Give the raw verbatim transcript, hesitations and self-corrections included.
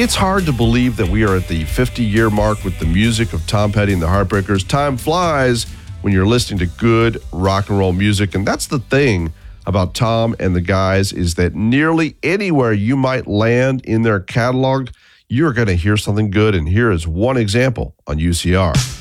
It's hard to believe that we are at the fifty-year mark with the music of Tom Petty and the Heartbreakers. Time flies when you're listening to good rock and roll music, and that's the thing about Tom and the guys is that nearly anywhere you might land in their catalog, you're going to hear something good, and here is one example on U C R.